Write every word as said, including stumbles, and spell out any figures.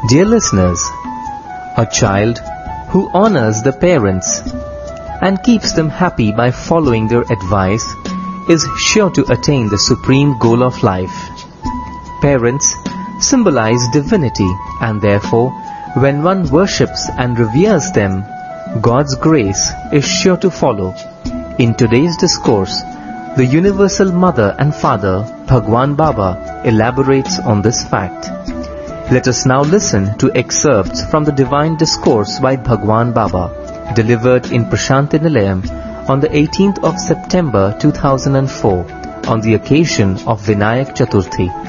Dear listeners, a child who honors the parents and keeps them happy by following their advice is sure to attain the supreme goal of life. Parents symbolize divinity, and therefore, when one worships and reveres them, God's grace is sure to follow. In today's discourse, the Universal Mother and Father, Bhagwan Baba, elaborates on this fact. Let us now listen to excerpts from the Divine Discourse by Bhagwan Baba, delivered in Prashanti Nilayam on the eighteenth of September two thousand four, on the occasion of Vinayak Chaturthi.